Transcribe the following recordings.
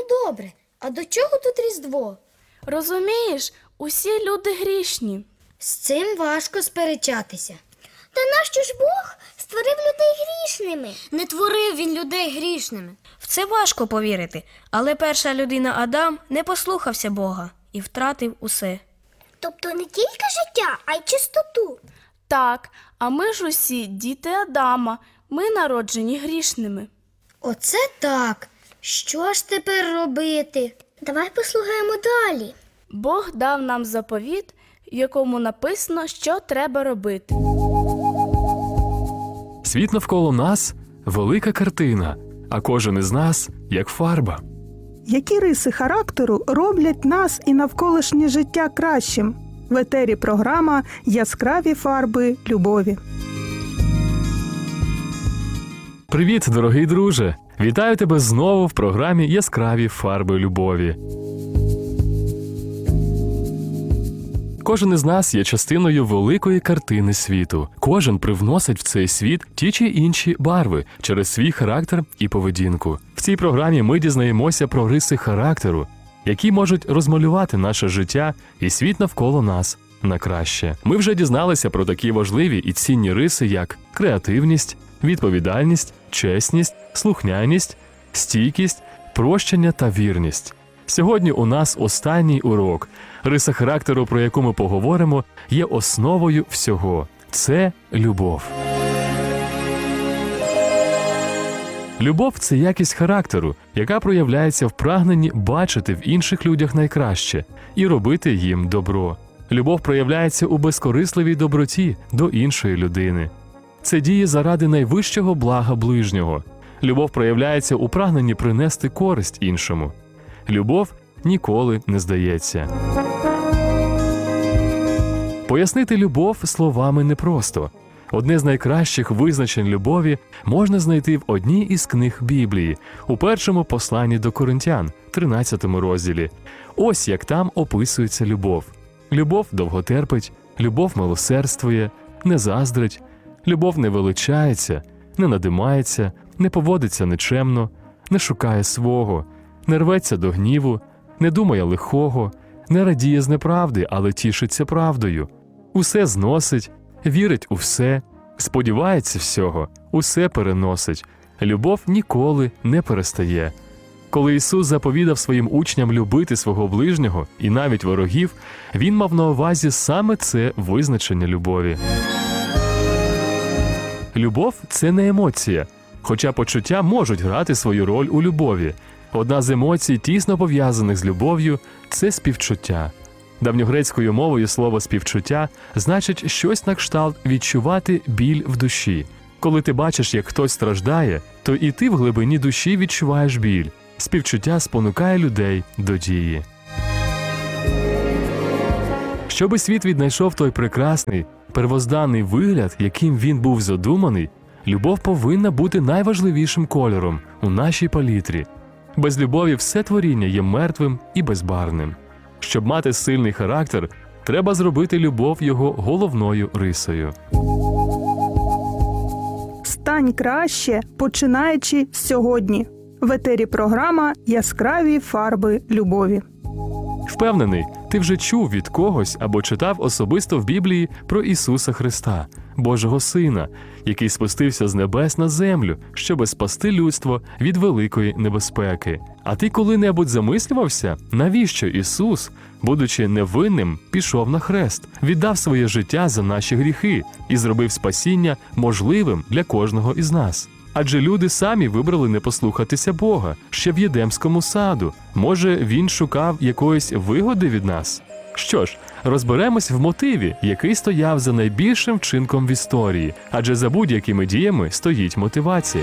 добре, а до чого тут Різдво? Розумієш, усі люди грішні. З цим важко сперечатися. Та нащо ж Бог створив людей грішними? Не творив він людей грішними. В це важко повірити, але перша людина Адам не послухався Бога і втратив усе. Тобто не тільки життя, а й чистоту. Так, а ми ж усі діти Адама, ми народжені грішними. Оце так. Що ж тепер робити? Давай послухаємо далі. Бог дав нам заповіт, в якому написано, що треба робити. Світ навколо нас – велика картина, а кожен із нас – як фарба. Які риси характеру роблять нас і навколишнє життя кращим? В етері програма «Яскраві фарби любові». Привіт, дорогий друже! Вітаю тебе знову в програмі «Яскраві фарби любові». Кожен із нас є частиною великої картини світу. Кожен привносить в цей світ ті чи інші барви через свій характер і поведінку. В цій програмі ми дізнаємося про риси характеру, які можуть розмалювати наше життя і світ навколо нас на краще. Ми вже дізналися про такі важливі і цінні риси, як креативність, відповідальність, чесність, слухняність, стійкість, прощення та вірність. Сьогодні у нас останній урок. Риса характеру, про яку ми поговоримо, є основою всього. Це любов. Любов – це якість характеру, яка проявляється в прагненні бачити в інших людях найкраще і робити їм добро. Любов проявляється у безкорисливій доброті до іншої людини. Це діє заради найвищого блага ближнього. Любов проявляється у прагненні принести користь іншому. Любов ніколи не здається. Пояснити любов словами непросто. Одне з найкращих визначень любові можна знайти в одній із книг Біблії, у першому посланні до Коринтян, 13 розділі. Ось як там описується любов. Любов довготерпить, любов милосердствує, не заздрить, любов не величається, не надимається, не поводиться нечемно, не шукає свого, не рветься до гніву, не думає лихого, не радіє з неправди, але тішиться правдою. Усе зносить, вірить у все, сподівається всього, усе переносить. Любов ніколи не перестає. Коли Ісус заповідав своїм учням любити свого ближнього і навіть ворогів, Він мав на увазі саме це визначення любові. Любов – це не емоція, хоча почуття можуть грати свою роль у любові. Одна з емоцій, тісно пов'язаних з любов'ю – це співчуття. Давньогрецькою мовою слово «співчуття» значить щось на кшталт відчувати біль в душі. Коли ти бачиш, як хтось страждає, то і ти в глибині душі відчуваєш біль. Співчуття спонукає людей до дії. Щоби світ віднайшов той прекрасний, первозданний вигляд, яким він був задуманий, любов повинна бути найважливішим кольором у нашій палітрі. Без любові все творіння є мертвим і безбарвним. Щоб мати сильний характер, треба зробити любов його головною рисою. Стань краще, починаючи сьогодні. В етері програма «Яскраві фарби любові». Впевнений, ти вже чув від когось або читав особисто в Біблії про Ісуса Христа, Божого Сина, який спустився з небес на землю, щоби спасти людство від великої небезпеки. А ти коли-небудь замислювався, навіщо Ісус, будучи невинним, пішов на хрест, віддав своє життя за наші гріхи і зробив спасіння можливим для кожного із нас? Адже люди самі вибрали не послухатися Бога ще в Єдемському саду. Може, Він шукав якоїсь вигоди від нас? Що ж, розберемось в мотиві, який стояв за найбільшим вчинком в історії, адже за будь-якими діями стоїть мотивація.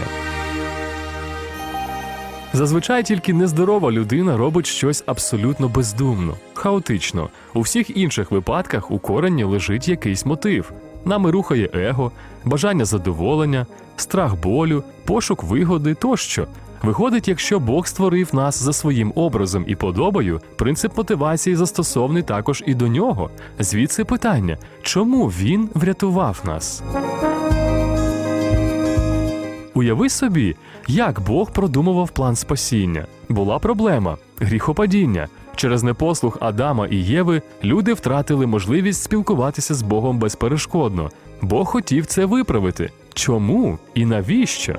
Зазвичай тільки нездорова людина робить щось абсолютно бездумно, хаотично. У всіх інших випадках у корені лежить якийсь мотив. Нами рухає его, бажання задоволення, страх болю, пошук вигоди тощо. Виходить, якщо Бог створив нас за своїм образом і подобою, принцип мотивації застосований також і до нього. Звідси питання, чому Він врятував нас? У Уяви собі, як Бог продумував план спасіння. Була проблема – гріхопадіння. Через непослух Адама і Єви люди втратили можливість спілкуватися з Богом безперешкодно. Бог хотів це виправити. Чому і навіщо?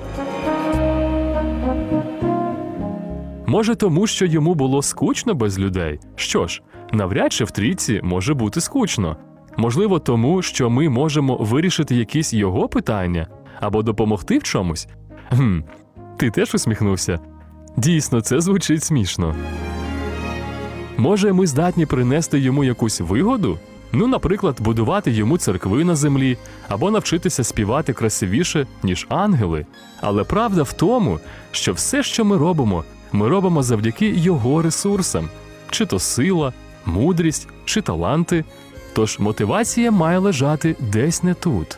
Може, тому, що йому було скучно без людей? Що ж, навряд чи в трійці може бути скучно. Можливо, тому, що ми можемо вирішити якісь його питання або допомогти в чомусь? Ти теж усміхнувся? Дійсно, це звучить смішно. Може, ми здатні принести йому якусь вигоду? Наприклад, будувати йому церкви на землі, або навчитися співати красивіше, ніж ангели. Але правда в тому, що все, що ми робимо завдяки його ресурсам. Чи то сила, мудрість, чи таланти. Тож мотивація має лежати десь не тут.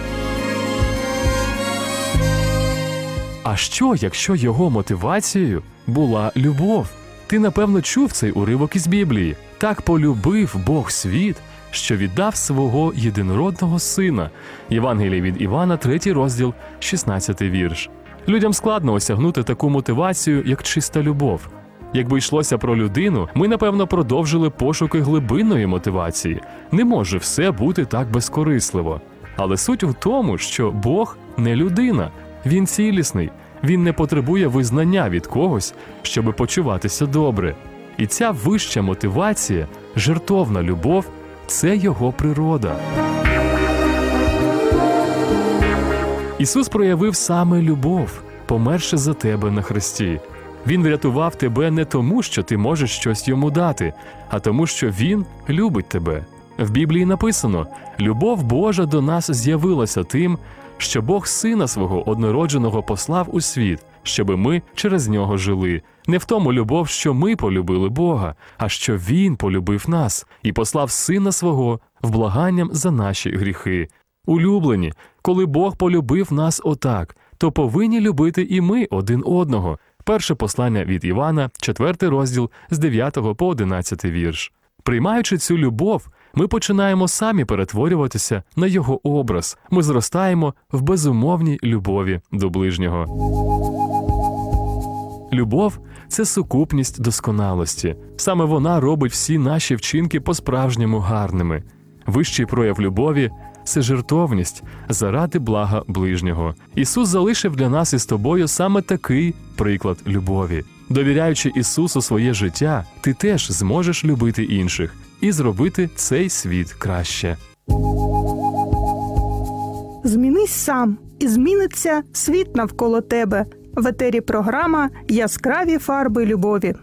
А що, якщо його мотивацією була любов? Ти, напевно, чув цей уривок із Біблії. Так полюбив Бог світ, що віддав свого єдинородного сина. Євангеліє від Івана, 3 розділ, 16 вірш. Людям складно осягнути таку мотивацію, як чиста любов. Якби йшлося про людину, ми, напевно, продовжили пошуки глибинної мотивації. Не може все бути так безкорисливо. Але суть у тому, що Бог не людина. Він цілісний. Він не потребує визнання від когось, щоб почуватися добре. І ця вища мотивація, жертовна любов – це його природа. Ісус проявив саме любов, померши за тебе на хресті. Він врятував тебе не тому, що ти можеш щось йому дати, а тому, що Він любить тебе. В Біблії написано: «Любов Божа до нас з'явилася тим, що Бог Сина Свого однородженого послав у світ, щоби ми через Нього жили. Не в тому любов, що ми полюбили Бога, а що Він полюбив нас і послав Сина Свого вблаганням за наші гріхи». Улюблені, коли Бог полюбив нас отак, то повинні любити і ми один одного. Перше послання від Івана, 4 розділ, з 9 по 11 вірш. Приймаючи цю любов, ми починаємо самі перетворюватися на його образ. Ми зростаємо в безумовній любові до ближнього. Любов – це сукупність досконалості. Саме вона робить всі наші вчинки по-справжньому гарними. Вищий прояв любові – це жертовність заради блага ближнього. Ісус залишив для нас із тобою саме такий приклад любові. Довіряючи Ісусу своє життя, ти теж зможеш любити інших і зробити цей світ краще. Змінись сам, і зміниться світ навколо тебе. В етері програма «Яскраві фарби любові».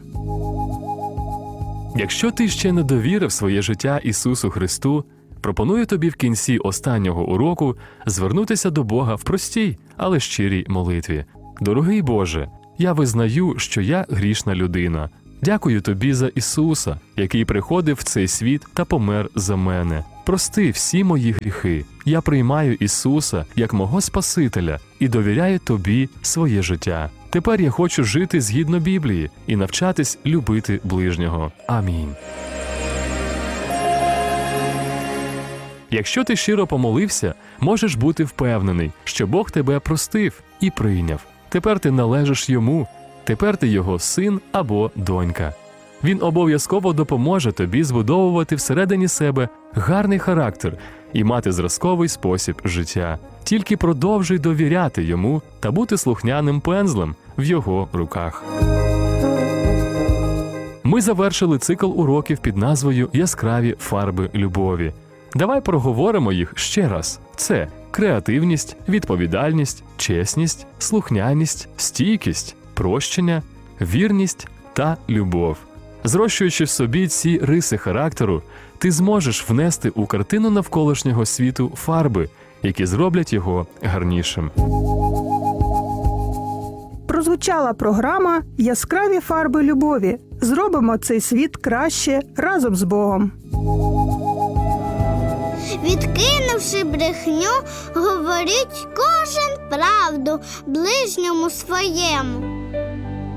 Якщо ти ще не довірив своє життя Ісусу Христу, пропоную тобі в кінці останнього уроку звернутися до Бога в простій, але щирій молитві. Дорогий Боже, я визнаю, що я грішна людина. Дякую тобі за Ісуса, який приходив в цей світ та помер за мене. Прости всі мої гріхи. Я приймаю Ісуса як мого Спасителя і довіряю тобі своє життя. Тепер я хочу жити згідно Біблії і навчатись любити ближнього. Амінь. Якщо ти щиро помолився, можеш бути впевнений, що Бог тебе простив і прийняв. Тепер ти належиш Йому, тепер ти Його син або донька. Він обов'язково допоможе тобі збудовувати всередині себе гарний характер і мати зразковий спосіб життя. Тільки продовжуй довіряти Йому та бути слухняним пензлем в Його руках. Ми завершили цикл уроків під назвою «Яскраві фарби любові». Давай проговоримо їх ще раз. Це креативність, відповідальність, чесність, слухняність, стійкість, прощення, вірність та любов. Зрощуючи в собі ці риси характеру, ти зможеш внести у картину навколишнього світу фарби, які зроблять його гарнішим. Прозвучала програма «Яскраві фарби любові». Зробимо цей світ краще разом з Богом. Відкинувши брехню, говоріть кожен правду ближньому своєму.